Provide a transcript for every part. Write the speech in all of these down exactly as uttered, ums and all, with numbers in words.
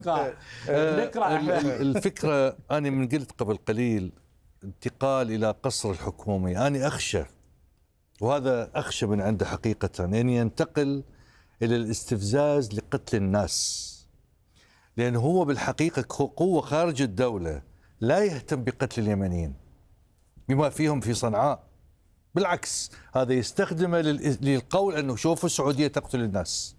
الفكرة أنا من قلت قبل قليل انتقال إلى قصر الحكومي، أنا أخشى، وهذا أخشى من عنده حقيقة، أن يعني ينتقل إلى الاستفزاز لقتل الناس، لأنه هو بالحقيقة قوة خارج الدولة لا يهتم بقتل اليمنيين بما فيهم في صنعاء، بالعكس هذا يستخدمه للقول أنه شوفوا السعودية تقتل الناس.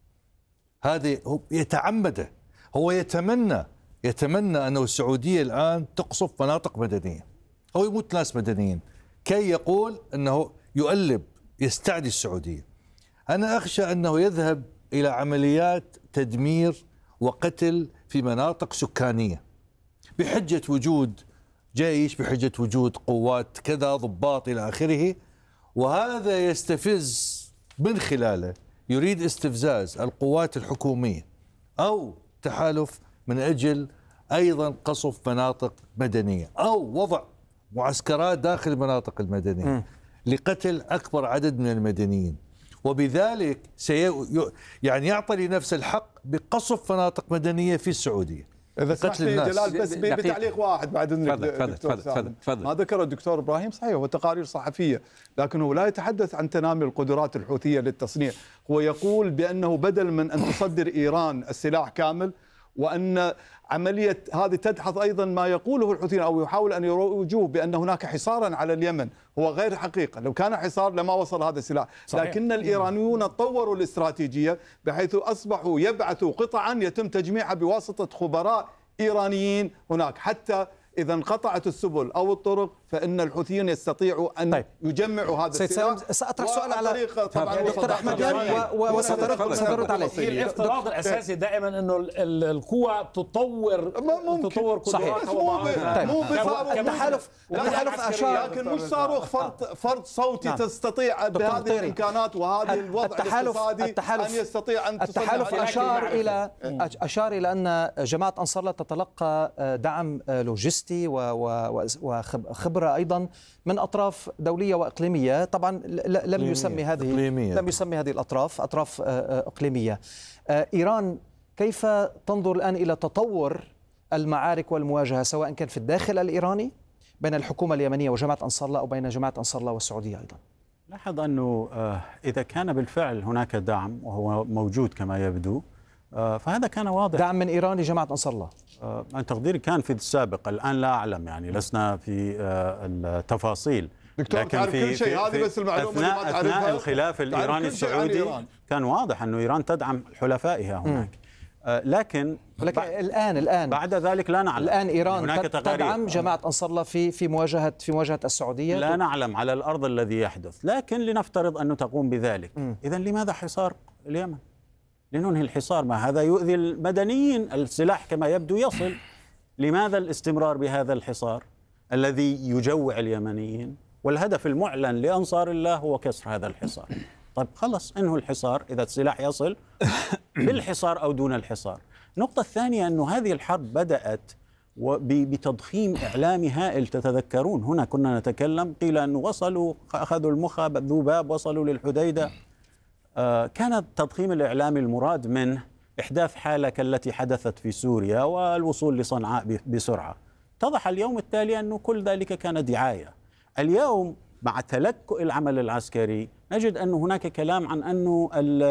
هذا يتعمده، هو يتمنى يتمنى أنه السعودية الآن تقصف مناطق مدنية أو يموت ناس مدنيين كي يقول أنه يؤلب يستعدي السعودية. أنا أخشى أنه يذهب إلى عمليات تدمير وقتل في مناطق سكانية بحجة وجود جيش، بحجة وجود قوات كذا ضباط إلى آخره، وهذا يستفز من خلاله، يريد استفزاز القوات الحكومية أو تحالف من أجل أيضا قصف مناطق مدنية أو وضع معسكرات داخل المناطق المدنية م. لقتل أكبر عدد من المدنيين، وبذلك سي يعني يعطي لنفس الحق بقصف مناطق مدنية في السعودية. إذا سمحت لي جلال بس بتعليق واحد بعد إذنك دكتور سالم. ما ذكره الدكتور إبراهيم صحيح، هو تقارير صحفية، لكنه لا يتحدث عن تنامي القدرات الحوثية للتصنيع، هو يقول بأنه بدل من أن تصدر إيران السلاح كامل، وأن عملية هذه تدحض أيضا ما يقوله الحوثيين أو يحاول أن يروجوه بأن هناك حصارا على اليمن، هو غير حقيقة، لو كان حصار لما وصل هذا السلاح، لكن الإيرانيون طوروا الاستراتيجية بحيث أصبحوا يبعثوا قطعا يتم تجميعها بواسطة خبراء إيرانيين هناك، حتى إذا انقطعت السبل أو الطرق فإن الحوثيين يستطيعوا أن طيب. يجمعوا هذا السلاح. سأطرح سؤال على طبعا دكتور أحمد وسأرد عليه. الافتراض الأساسي دائما إنه القوى تطور تطور قدراتها. مو التحالف التحالف أشار، لكن مش صاروخ فرد فرد صوتي نعم. تستطيع بهذه الإمكانات وهذه الوضع الاقتصادي أن يستطيع أن التحالف أشار إلى أشار إلى أن جماعة أنصار الله تتلقى دعم لوجستي وخبرة أيضا من أطراف دولية وإقليمية، طبعا لم يسمي هذه إقليمية. لم يسمي هذه الأطراف أطراف إقليمية. إيران كيف تنظر الآن إلى تطور المعارك والمواجهة سواء كان في الداخل الإيراني بين الحكومة اليمنية وجماعة أنصار الله أو بين جماعة أنصار الله والسعودية أيضا؟ لاحظ أنه إذا كان بالفعل هناك دعم وهو موجود كما يبدو، فهذا كان واضح. دعم من إيران لجماعة أنصار الله؟ عن تقديري كان في السابق، الآن لا أعلم، يعني لسنا في التفاصيل. دكتور تعرف كل شيء، هذه بس المعلومة اللي ما تعرفها. أثناء الخلاف الإيراني السعودي كان واضح أنه إيران تدعم حلفائها هناك. آه لكن لكن الآن الآن بعد ذلك لا نعلم. الآن إيران تدعم جماعة أنصار الله في في مواجهة في مواجهة السعودية. لا نعلم على الأرض الذي يحدث، لكن لنفترض أنه تقوم بذلك. إذا لماذا حصار اليمن؟ لننهي الحصار، ما هذا يؤذي المدنيين، السلاح كما يبدو يصل. لماذا الاستمرار بهذا الحصار الذي يجوع اليمنيين؟ والهدف المعلن لأنصار الله هو كسر هذا الحصار. طيب خلص انهوا الحصار إذا السلاح يصل بالحصار أو دون الحصار. النقطة الثانية أنه هذه الحرب بدأت بتضخيم إعلامي هائل. تتذكرون هنا كنا نتكلم، قيل أنه وصلوا أخذوا المخا ذباب، وصلوا للحديدة. آه كان التضخيم الإعلامي المراد منه إحداث حالة كالتي حدثت في سوريا والوصول لصنعاء بسرعة. اتضح اليوم التالي أنه كل ذلك كان دعاية. اليوم مع تلكؤ العمل العسكري نجد أن هناك كلام عن أنه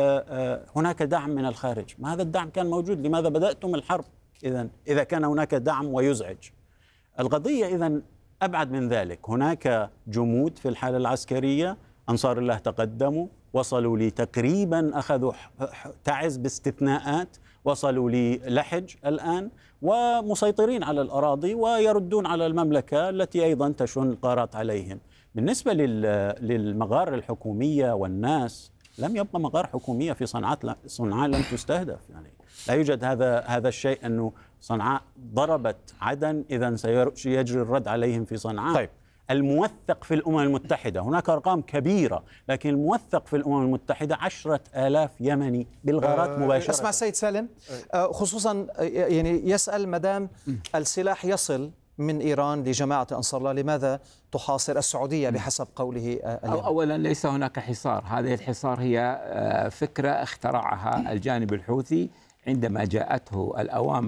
هناك دعم من الخارج. ما هذا الدعم كان موجود؟ لماذا بدأتم الحرب إذن إذا كان هناك دعم ويزعج؟ القضية إذن أبعد من ذلك، هناك جمود في الحالة العسكرية. أنصار الله تقدموا، وصلوا لتقريبا أخذوا تعز باستثناءات، وصلوا للحج الآن ومسيطرين على الأراضي ويردون على المملكة التي أيضا تشن القارات عليهم. بالنسبة للمغار الحكومية والناس، لم يبقى مغار حكومية في صنعاء، صنعاء لم تستهدف، يعني لا يوجد هذا هذا الشيء أنه صنعاء ضربت عدن إذن سيجري الرد عليهم في صنعاء. طيب. الموثق في الأمم المتحدة، هناك أرقام كبيرة، لكن الموثق في الأمم المتحدة عشرة آلاف يمني بالغارات مباشرة. أسمع سيد سالم، خصوصا يعني يسأل مدام السلاح يصل من إيران لجماعة أنصار الله، لماذا تحاصر السعودية بحسب قوله اليوم؟ أولا ليس هناك حصار، هذه الحصار هي فكرة اخترعها الجانب الحوثي عندما جاءته الأوامر